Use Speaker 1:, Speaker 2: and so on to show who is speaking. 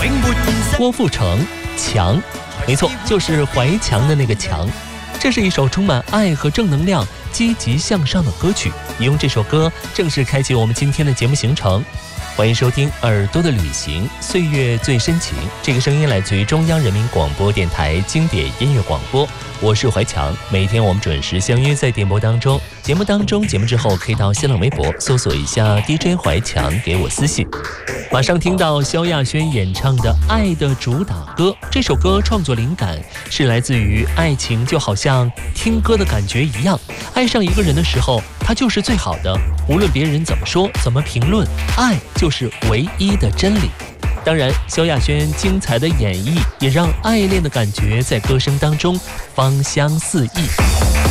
Speaker 1: 郭富城，强，没错，就是怀强的那个强。这是一首充满爱和正能量、积极向上的歌曲，也用这首歌正式开启我们今天的节目行程。欢迎收听耳朵的旅行，岁月最深情。这个声音来自于中央人民广播电台经典音乐广播，我是怀强。每天我们准时相约在电波当中，节目之后可以到新浪微博搜索一下 DJ 怀强，给我私信。马上听到萧亚轩演唱的《爱的主打歌》，这首歌创作灵感是来自于爱情就好像听歌的感觉一样，爱上一个人的时候，他就是最好的，无论别人怎么说怎么评论，爱就是唯一的真理。当然，萧亚轩精彩的演绎也让爱恋的感觉在歌声当中芳香四溢。